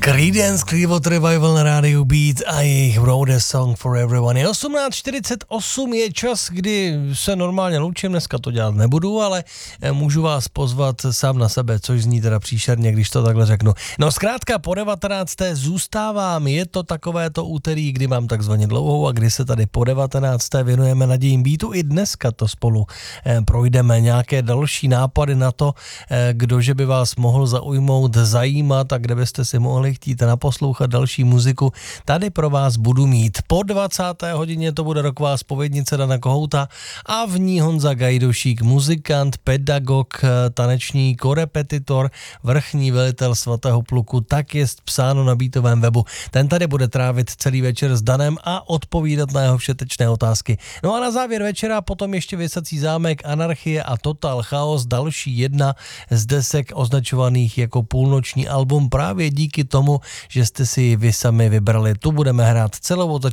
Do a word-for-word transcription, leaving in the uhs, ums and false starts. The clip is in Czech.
Creedence Clearwater Revival na rádiu Beat a jejich Wrote a Song for Everyone. Je osmnáct čtyřicet osm, je čas, kdy se normálně loučím, dneska to dělat nebudu, ale můžu vás pozvat sám na sebe, což zní teda příšerně, když to takhle řeknu. No zkrátka po devatenácté zůstávám, je to takové to úterý, kdy mám takzvaně dlouhou a kdy se tady po devatenácté věnujeme nadějím Beatu. I dneska to spolu projdeme, nějaké další nápady na to, kdože by vás mohl zaujmout, zajímat a kde byste si mohli chtít naposlouchat další muziku, tady pro vás budu mít. Po dvacáté hodině to bude roková zpovědnice Dana Kohouta a v ní Honza Gajdošík, muzikant, pedagog, taneční korepetitor, vrchní velitel svatého pluku, tak je psáno na Beatovém webu. Ten tady bude trávit celý večer s Danem a odpovídat na jeho všetečné otázky. No a na závěr večera potom ještě Věsací zámek, Anarchie a Total Chaos, další jedna z desek označovaných jako půlnoční album právě díky tomu, že jste si vy sami vybrali. Tu budeme hrát celou od